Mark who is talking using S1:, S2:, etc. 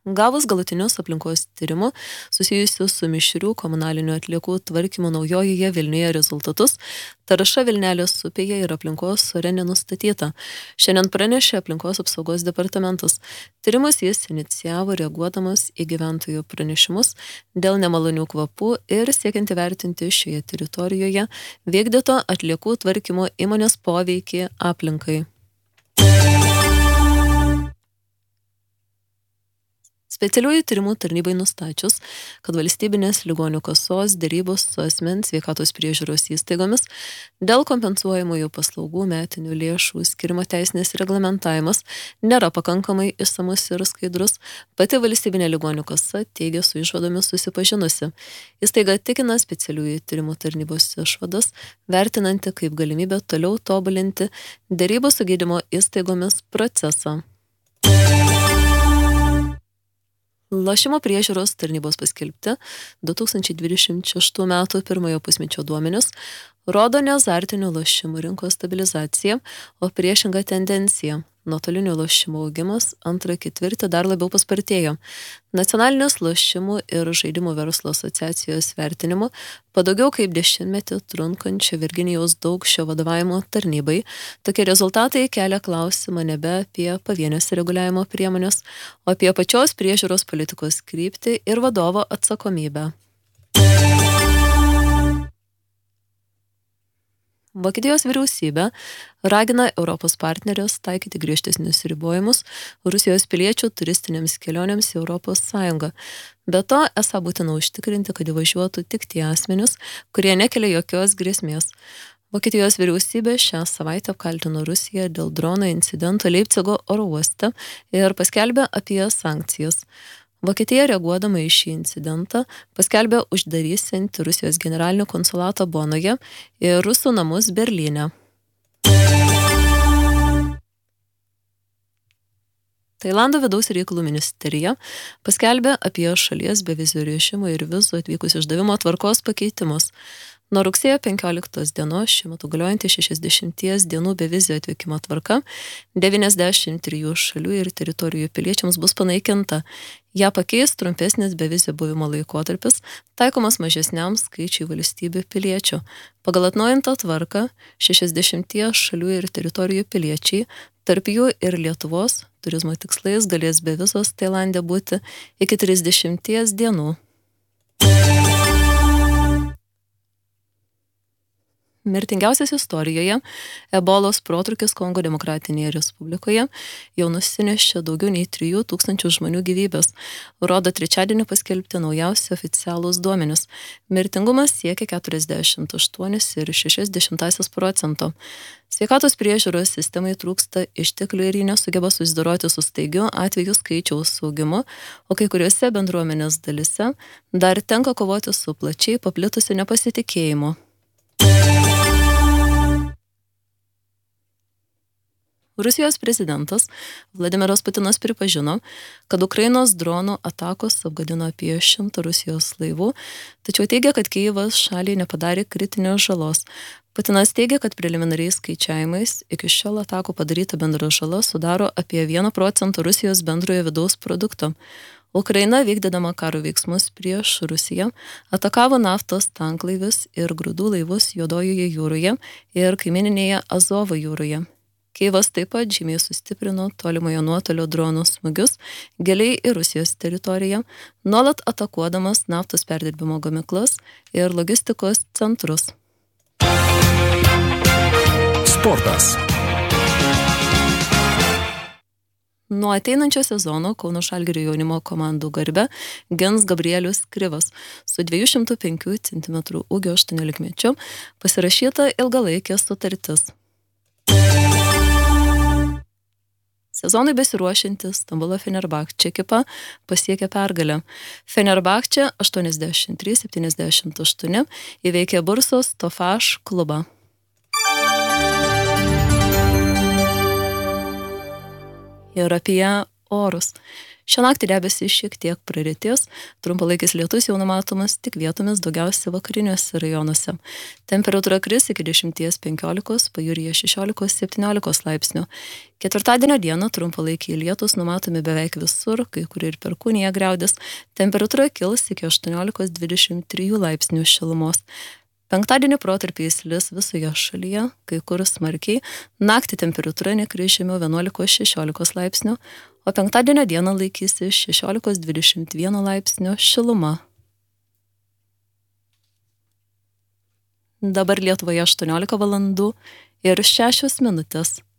S1: Gavus galutinius aplinkos tyrimų susijusius su mišrių komunalinių atliekų tvarkymu Naujojoje Vilniuje rezultatus, tarša Vilnelės upėje ir aplinkos ore nenustatyta. Šiandien pranešė aplinkos apsaugos departamentas. Tyrimus jis inicijavo reaguodamas į gyventojų pranešimus dėl nemalonių kvapų ir siekiant įvertinti šioje teritorijoje vykdyto atliekų tvarkymo įmonės poveikį aplinkai. Specialiųjų tyrimų tarnybai nustačius, kad valstybinės ligonių kasos derybos su asmens sveikatos priežiūros įstaigomis dėl kompensuojamųjų paslaugų metinių lėšų skirimo teisinės reglamentavimas nėra pakankamai išsamus ir skaidrus, pati valstybinė ligonių kasa teigia su išvadomis susipažinusi. Įstaiga tikina specialiųjų tyrimų tarnybos išvadas, vertinanti kaip galimybę toliau tobulinti derybų su gydymo įstaigomis procesą. Lošimo priežiūros tarnybos paskelbti 2026 metų pirmojo pusmečio duomenys rodo neazartinių lošimų rinkos stabilizaciją, o priešingą tendenciją. Nuotolinių lošimų augimas antrą ketvirtį dar labiau paspartėjo. Nacionalinės lošimų ir žaidimų verslo asociacijos vertinimu po daugiau kaip 10 metų trunkančio Virginijaus Daukšio vadovavimo tarnybai tokie rezultatai kelia klausimą nebe apie pavienės reguliavimo priemonės, o apie pačios priežiūros politikos kryptį ir vadovo atsakomybę. Vokietijos vyriausybė ragina Europos partnerius taikyti griežtesnius ribojimus Rusijos piliečių turistinėms kelionėms į Europos Sąjungą. Be to, esą būtina užtikrinti, kad įvažiuotų tik tie asmenys, kurie nekelia jokios grėsmės. Vokietijos vyriausybė šią savaitę apkaltino Rusiją dėl drono incidento Leipcigo oro uoste ir paskelbė apie sankcijas. Vokietija reaguodama į šį incidentą paskelbė uždarysianti Rusijos generalinį konsulatą Bonoje ir rusų namus Berlyne. Tailando vidaus reikalų ministerija paskelbė apie šalies bevizio režimo ir vizų atvykus išdavimo tvarkos pakeitimus. Nuo rugsėjo 15 dienos šiuo metu galiojanti 60 dienų bevizio atvykimo tvarka 93 šalių ir teritorijų piliečiams bus panaikinta. Ja pakeis trumpesnis bevizio buvimo laikotarpis, taikomas mažesniam skaičiui valstybių piliečių. Pagal atnaujintą tvarką 60 šalių ir teritorijų piliečiai, tarp jų ir Lietuvos, turizmo tikslais galės be vizos Tailande būti iki 30 dienų. Mirtingiausias istorijoje ebolos protrūkis Kongo Demokratinėje Respublikoje jau nusinešė daugiau nei 3000 žmonių gyvybės, rodo trečiadienį paskelbti naujausi oficialūs duomenys. Mirtingumas siekia 48,6%. Sveikatos priežiūros sistemai trūksta išteklių ir ji nesugeba susidoroti su staigiu atvejų skaičiaus augimu, o kai kuriuose bendruomenės dalyse dar tenka kovoti su plačiai paplitusiu nepasitikėjimu. Rusijos prezidentas Vladimiras Putinas pripažino, kad Ukrainos dronų atakos apgadino apie 100 Rusijos laivų, tačiau teigia, kad Kijevas šaliai nepadarė kritinės žalos. Putinas teigia, kad preliminariais skaičiavimais iki šiol atakų padaryta bendra žala sudaro apie 1% Rusijos bendrojo vidaus produkto. Ukraina, vykdydama karo veiksmus prieš Rusiją, atakavo naftos tanklaivius ir grūdų laivus Juodojoje jūroje ir kaimininėje Azovo jūroje. Kijevas taip pat žymiai sustiprino tolimojo nuotolio dronų smūgius giliai į Rusijos teritoriją, nuolat atakuodamas naftos perdirbimo gamyklas ir logistikos centrus.
S2: Sportas.
S1: Nuo ateinančio sezono Kauno Žalgirio jaunimo komandų garbę gins Gabrielius Krivas su 205 cm ūgio 18-mečiu pasirašyta ilgalaikė sutartis. Sezonui besiruošiantis Stambulo Fenerbahče ekipa pasiekė pergalę. Fenerbahče 83-78 įveikė Bursos Tofaš klubą. Ir apie orus. Šią naktį debesys šiek tiek praretės, trumpalaikis lietus jau numatomas tik vietomis daugiausia vakariniuose rajonuose. Temperatūra kris iki 10-15, pajūryje 16-17 laipsnių. Ketvirtadienio dieną trumpalaikiai lietus numatomi beveik visur, kai kur ir perkūnija griaudės. Temperatūra kils iki 18-23 laipsnių šilumos. Penktadienį protarpiais lis visoje šalyje, kai kur smarkiai, naktį temperatūra nekris žemiau 11-16 laipsnių, o penktadienio dieną laikysi 16-21 laipsnių šiluma. Dabar Lietuvoje 18 valandų ir 6 minutės.